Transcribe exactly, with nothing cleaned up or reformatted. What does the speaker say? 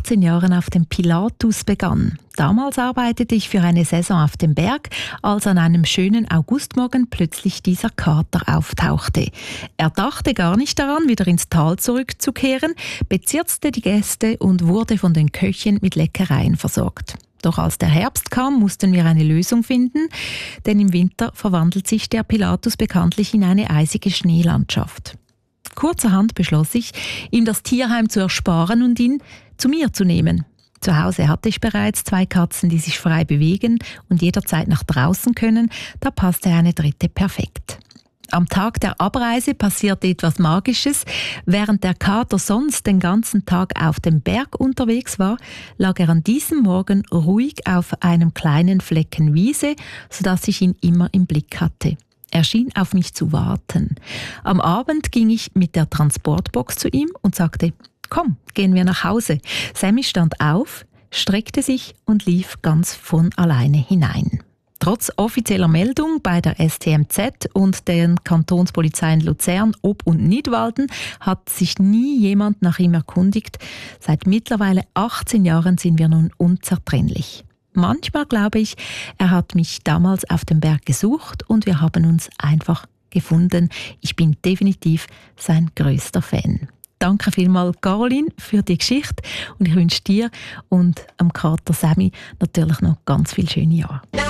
achtzehn Jahren auf dem Pilatus begann. Damals arbeitete ich für eine Saison auf dem Berg, als an einem schönen Augustmorgen plötzlich dieser Kater auftauchte. Er dachte gar nicht daran, wieder ins Tal zurückzukehren, bezirzte die Gäste und wurde von den Köchen mit Leckereien versorgt. Doch als der Herbst kam, mussten wir eine Lösung finden, denn im Winter verwandelt sich der Pilatus bekanntlich in eine eisige Schneelandschaft. Kurzerhand beschloss ich, ihm das Tierheim zu ersparen und ihn zu mir zu nehmen. Zu Hause hatte ich bereits zwei Katzen, die sich frei bewegen und jederzeit nach draußen können, da passte eine dritte perfekt. Am Tag der Abreise passierte etwas Magisches. Während der Kater sonst den ganzen Tag auf dem Berg unterwegs war, lag er an diesem Morgen ruhig auf einem kleinen Flecken Wiese, sodass ich ihn immer im Blick hatte. Er schien auf mich zu warten. Am Abend ging ich mit der Transportbox zu ihm und sagte: »Komm, gehen wir nach Hause.« Sammy stand auf, streckte sich und lief ganz von alleine hinein. Trotz offizieller Meldung bei der S T M Z und den Kantonspolizeien Luzern, Ob und Nidwalden hat sich nie jemand nach ihm erkundigt. Seit mittlerweile achtzehn Jahren sind wir nun unzertrennlich. Manchmal glaube ich, er hat mich damals auf dem Berg gesucht und wir haben uns einfach gefunden. Ich bin definitiv sein größter Fan. Danke vielmals, Caroline, für die Geschichte und ich wünsche dir und dem Kater Sammy natürlich noch ganz viele schöne Jahre.